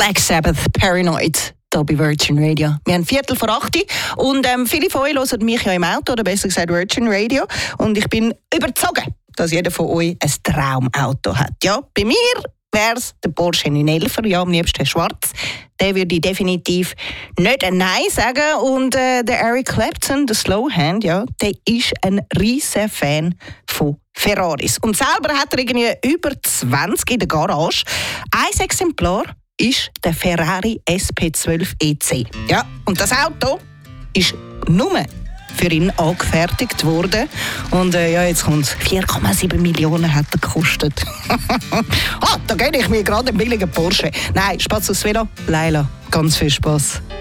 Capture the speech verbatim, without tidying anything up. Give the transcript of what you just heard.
Black Sabbath, Paranoid, hier bei Virgin Radio. Wir haben Viertel vor acht und ähm, viele von euch hören mich ja im Auto, oder besser gesagt Virgin Radio. Und ich bin überzeugt, dass jeder von euch ein Traumauto hat. Ja, bei mir wäre es der Porsche neun elf, ja, am liebsten schwarz. Der würde ich definitiv nicht ein Nein sagen. Und äh, der Eric Clapton, der Slowhand, ja, der ist ein riesen Fan von Ferraris. Und selber hat er irgendwie über zwanzig in der Garage. Ein Exemplar ist der Ferrari S P zwölf E C. Ja, und das Auto ist nur für ihn angefertigt worden. Und äh, ja, jetzt kommt vier Komma sieben Millionen hat er gekostet. ah, da gebe ich mir gerade einen billigen Porsche. Nein, Spaß aufs Velo. Laila, ganz viel Spaß.